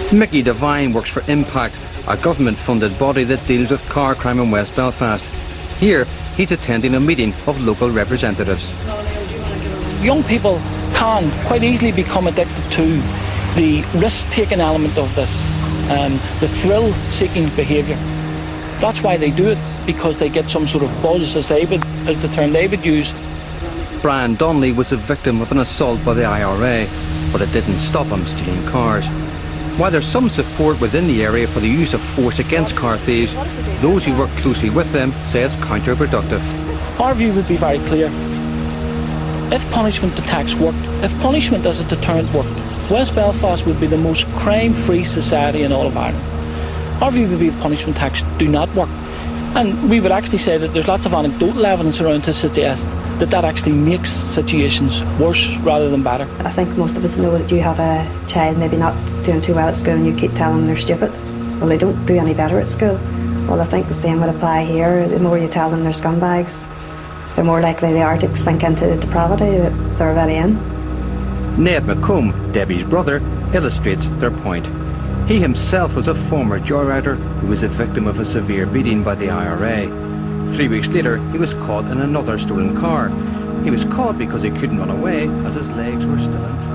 Mickey Devine works for Impact, a government-funded body that deals with car crime in West Belfast. Here, he's attending a meeting of local representatives. Young people can quite easily become addicted to the risk-taking element of this, the thrill-seeking behaviour. That's why they do it, because they get some sort of buzz, as the term they would use. Brian Donnelly was the victim of an assault by the IRA, but it didn't stop him stealing cars. While there's some support within the area for the use of force against car thieves, those who work closely with them say it's counterproductive. Our view would be very clear. If punishment to tax worked, if punishment as a deterrent worked, West Belfast would be the most crime-free society in all of Ireland. Our view would be punishment tax do not work. And we would actually say that there's lots of anecdotal evidence around to suggest that that actually makes situations worse rather than better. I think most of us know that you have a child maybe not doing too well at school and you keep telling them they're stupid. Well, they don't do any better at school. Well, I think the same would apply here. The more you tell them they're scumbags, the more likely they are to sink into the depravity that they're already in. Ned McComb, Debbie's brother, illustrates their point. He himself was a former joyrider who was a victim of a severe beating by the IRA. 3 weeks later, he was caught in another stolen car. He was caught because he couldn't run away, as his legs were still in place.